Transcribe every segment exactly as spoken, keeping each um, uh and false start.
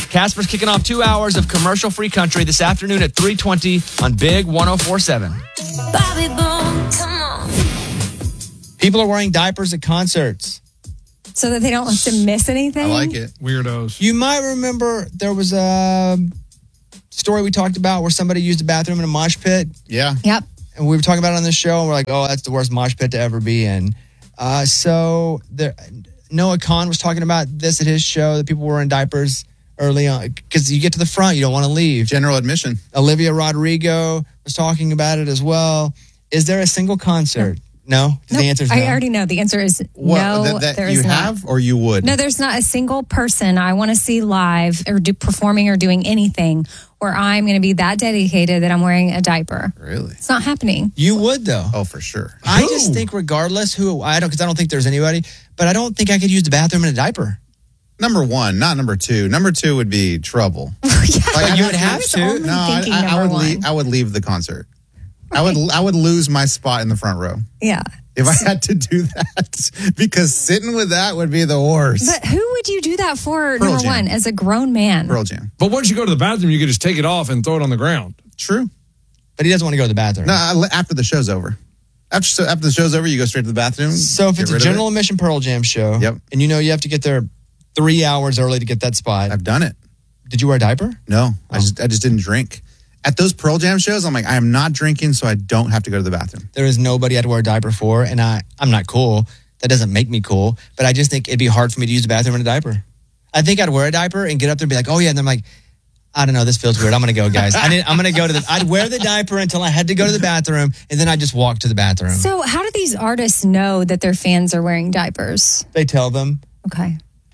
Casper's kicking off two hours of commercial-free country this afternoon at three twenty on Big one oh four seven. Bobby Bones, come on. People are wearing diapers at concerts. So that they don't have to miss anything? I like it. Weirdos. You might remember there was a story we talked about where somebody used a bathroom in a mosh pit. Yeah. Yep. And we were talking about it on this show, and we're like, oh, that's the worst mosh pit to ever be in. Uh, so there, Noah Khan was talking about this at his show, that people were in diapers early on. Because you get to the front, you don't want to leave. General admission. Olivia Rodrigo was talking about it as well. Is there a single concert? No? Nope. The answer is no. I already know. The answer is What, no, that, that there you is have not. or you would? No, there's not a single person I want to see live or do performing or doing anything where I'm going to be that dedicated that I'm wearing a diaper. Really? It's not happening. You would, though. Oh, for sure. I just think regardless who, I don't, because I don't think there's anybody, but I don't think I could use the bathroom in a diaper. Number one, not number two. Number two would be trouble. yeah. Like, you I'd would have was to. only No, I, thinking I, I number would one. leave, I would leave the concert. I would I would lose my spot in the front row Yeah. if I had to do that, because sitting with that would be the worst. But who would you do that for, Pearl number Jam. one, as a grown man? Pearl Jam. But once you go to the bathroom, you can just take it off and throw it on the ground. True. But he doesn't want to go to the bathroom. No, I- after the show's over. After so after the show's over, you go straight to the bathroom. So if get it's a rid of general it. admission Pearl Jam show, Yep. and you know you have to get there three hours early to get that spot, I've done it. did you wear a diaper? No, I just I just didn't drink. At those Pearl Jam shows, I'm like, I am not drinking, so I don't have to go to the bathroom. There is nobody I'd wear a diaper for, and I, I'm not cool. That doesn't make me cool, but I just think it'd be hard for me to use the bathroom in a diaper. I think I'd wear a diaper and get up there and be like, oh yeah, and I'm like, I don't know, this feels weird. I'm going to go, guys. I didn't, I'm going to go to the, I'd wear the diaper until I had to go to the bathroom, and then I'd just walk to the bathroom. So how do these artists know that their fans are wearing diapers? They tell them. Okay.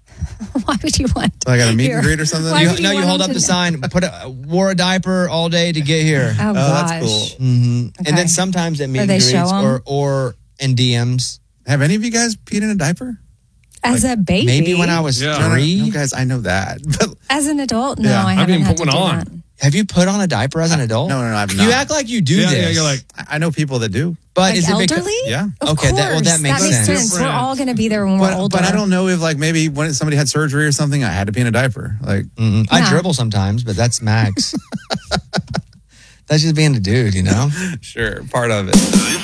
Why would you want So I got a meet and Here. greet or something? Why You, would no, you want hold them up to the know? sign, put a, wore a diaper all day to get here. Oh, Oh, gosh. that's cool. hmm Okay. And then sometimes at meet Or and they greets show 'em? or, or in D Ms. Have any of you guys peed in a diaper? As a baby? Maybe when I was Yeah. No, no, three. no, guys, I know that. But As an adult? No, Yeah. I I haven't didn't had put to do one on. that. Have you put on a diaper as an adult? no, no, no, I've You not. act like you do Yeah, this. yeah, you're like, I I know people that do. but Like is it because- elderly? Yeah. Of Okay, that- well, course. that makes sense. We're Different. all going to be there when we're But, older. but I don't know if, like, maybe when somebody had surgery or something, I had to pee in a diaper. Like, Mm-mm. I Nah. dribble sometimes, but that's max. That's just being a dude, you know? sure, part of it.